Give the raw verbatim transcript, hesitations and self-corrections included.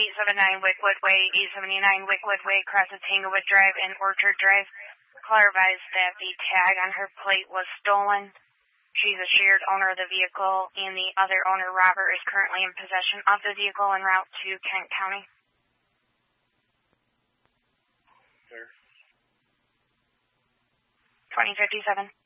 eight seventy-nine Wickwood Way, eight seventy-nine Wickwood Way, crosses Tanglewood Drive and Orchard Drive. Clarifies that the tag on her plate was stolen. She's a shared owner of the vehicle, and the other owner, Robert, is currently in possession of the vehicle en route to Kent County. Sir. twenty fifty-seven.